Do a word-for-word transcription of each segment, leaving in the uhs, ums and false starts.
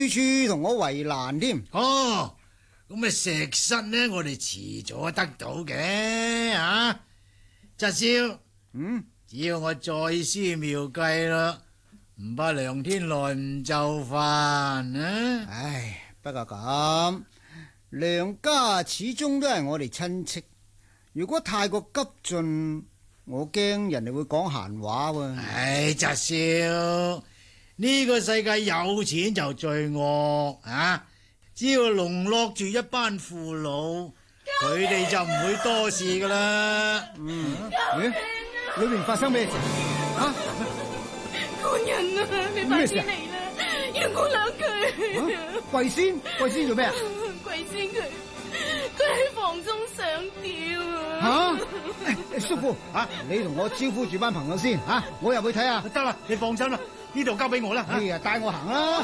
處同我為難添。 哦，咁啊石室呢，我哋遲早得到嘅啊！侄少， 嗯， 只要我再施妙計啦，唔怕梁天來唔就範啊！ 唉，不過咁，梁家始終都係我哋親戚，如果太過急進，我驚人哋會講閒話喎。 唉，侄少，呢個世界有錢就罪惡啊！只要籠絡住一班父老，佢哋就唔會多事噶啦。 嗯，咦？裏面發生咩事？啊！ 官人啊，你快啲嚟啦！要姑娘佢。 貴仙，貴仙做咩啊？ 貴仙佢，佢喺房中上吊啊！ 吓，叔父，啊，你同我招呼住班朋友先，吓，我入去睇下。 得啦，你放心啦，呢度交俾我啦。 哎呀，帶我行啦。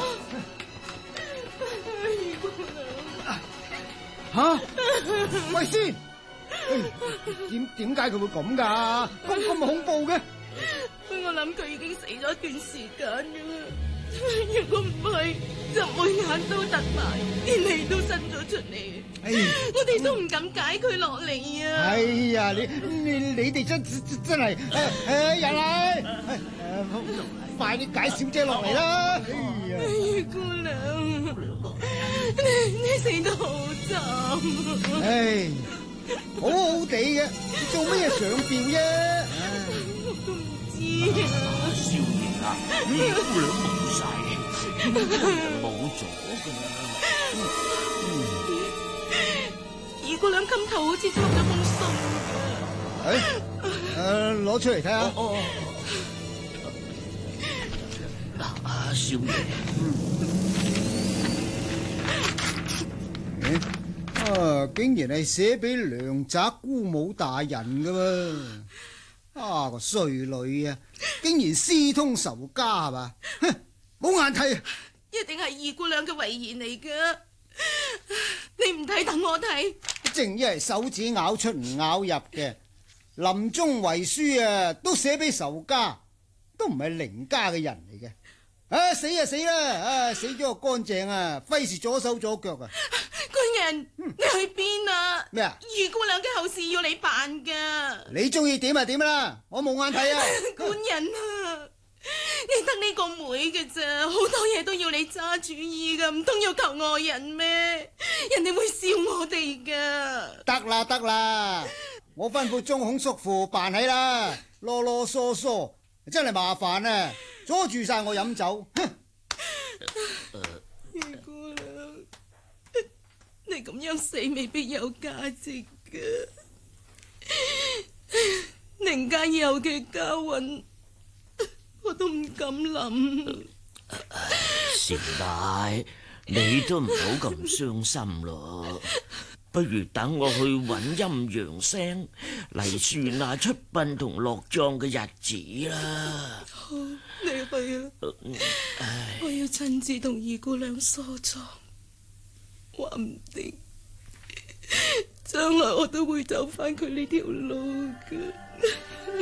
吓，貴仙，點點解佢會咁噶？咁咁恐怖嘅？ 我諗佢已經死咗一段時間噶啦。如果唔係，就會眼都突埋，啲脷都伸咗出嚟。 哎， 我哋都唔敢解佢落嚟啊！ 哎呀，你你你哋真真真係誒誒人嚟，快啲解小姐落嚟啦！哎呀， 哎姑娘，你你死得好慘！ 唉，好好地嘅，你做乜嘢上吊啫？ 我都唔知啊！ 少爺啊，二姑娘冇晒氣，冇咗噶啦。 二姑娘襟頭好似插咗封信嘅。誒，攞出嚟睇下。 嗱，阿少爺， 啊，竟然係寫俾梁宅姑母大人噶喎！啊，個衰女啊，竟然私通仇家係嘛？哼，冇眼睇！ 一定係二姑娘嘅遺言嚟噶，你唔睇等我睇。 正一係手指咬出唔咬入嘅，臨終遺書啊，都寫俾仇家，都唔係凌家嘅人嚟嘅。啊，死啊死啦！啊，死咗個乾淨啊，費事左手左腳啊！ 官人，嗯、你去邊啊？ 咩啊？ 二姑娘嘅後事要你辦噶。 你中意點就點啦，我冇眼睇啊！ 官人啊，你得呢個妹嘅咋，好多嘢都要你揸主意噶，唔通要求外人咩？人哋會笑我哋噶。 得啦得啦，我吩咐中孔叔父辦起啦，囉囉嗦嗦，真係麻煩啊！阻住晒我飲酒。哼！ 二姑娘，你咁樣死未必有價值噶，寧家以後嘅家運，我都唔敢諗。 少奶，你都唔好咁傷心咯，不如等我去揾陰陽聲嚟算下出殯同落葬嘅日子啦。 好，你去啦，我要親自同二姑娘梳妝，話唔定將來我都會走返佢呢條路㗎。